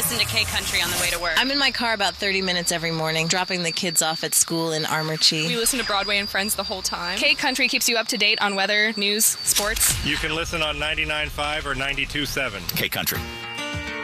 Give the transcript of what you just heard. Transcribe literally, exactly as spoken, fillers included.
listen to K-Country on the way to work. I'm in my car about thirty minutes every morning, dropping the kids off at school in Armorchi. We listen to Broadway and Friends the whole time. K-Country keeps you up to date on weather, news, sports. You can listen on ninety-nine point five or ninety-two point seven. K-Country.